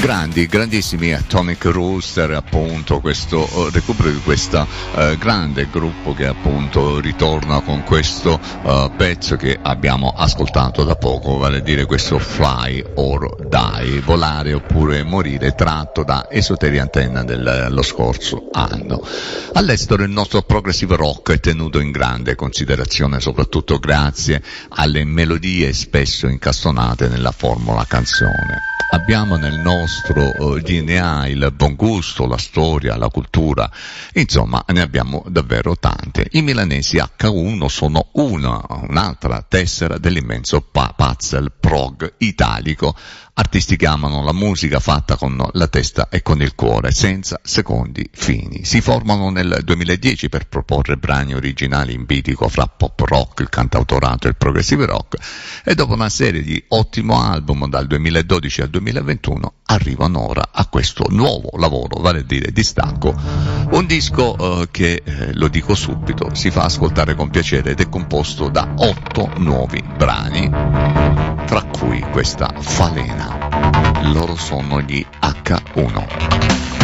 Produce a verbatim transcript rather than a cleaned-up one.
grandi, grandissimi Atomic Rooster, appunto questo uh, recupero di questo uh, grande gruppo che appunto ritorna con questo uh, pezzo che abbiamo ascoltato da poco, vale a dire questo Fly or Die, volare oppure morire, tratto da Esoteria Antenna dello scorso anno. All'estero il nostro progressive rock è tenuto in grande considerazione soprattutto grazie alle melodie spesso incastonate nella formula canzone. Abbiamo nel nostro uh, D N A il buon gusto, la storia, la cultura, insomma ne abbiamo davvero tante. I milanesi acca uno sono una, un'altra tessera dell'immenso pa- puzzle prog italico. Artisti che amano la musica fatta con la testa e con il cuore, senza secondi fini. Si formano nel duemiladieci per proporre brani originali in bitico fra pop rock, il cantautorato e il progressive rock, e dopo una serie di ottimo album dal duemiladodici al duemilaventuno arrivano ora a questo nuovo lavoro, vale a dire Distacco, un disco eh, che, eh, lo dico subito, si fa ascoltare con piacere ed è composto da otto nuovi brani, tra cui questa Falena. Loro sono gli acca uno.